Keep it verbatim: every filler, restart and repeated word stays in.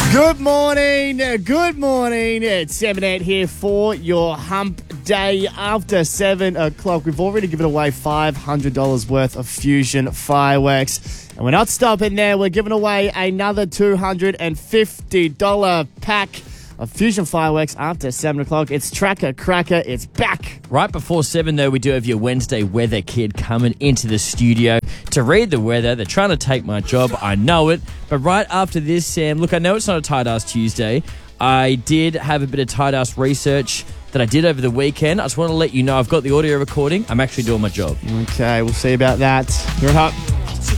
Good morning, good morning. It's seven eight here for your hump day after seven o'clock. We've already given away five hundred dollars worth of Fusion fireworks. And we're not stopping there. We're giving away another two hundred fifty dollars pack of Fusion fireworks after seven o'clock. It's Tracker Cracker. It's back. Right before seven, though, we do have your Wednesday weather kid coming into the studio to read the weather. They're trying to take my job. I know it. But right after this, Sam, look, I know it's not a Tight Ass Tuesday. I did have a bit of Tight Ass research that I did over the weekend. I just want to let you know I've got the audio recording. I'm actually doing my job. Okay, we'll see about that. You're at Hut.